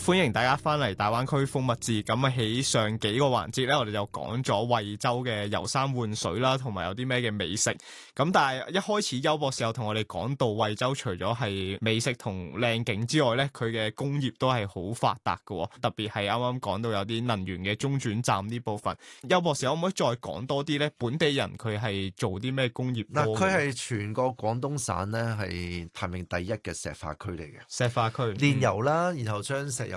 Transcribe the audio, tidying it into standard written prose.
歡迎大家翻嚟大灣區風物誌。咁喺上幾個環節咧，我哋就講咗惠州嘅遊山玩水啦，同埋有啲咩嘅美食。咁但係一開始邱博士又同我哋講到惠州除咗係美食同靚景之外咧，佢嘅工業都係好發達嘅，特別係啱啱講到有啲能源嘅中轉站呢部分。邱博士可唔可以再講多啲咧？本地人佢係做啲咩工業多嘅？ 嗱，佢係全個廣東省咧係排名第一嘅石化區嚟嘅， 石化區煉油啦，然後將石油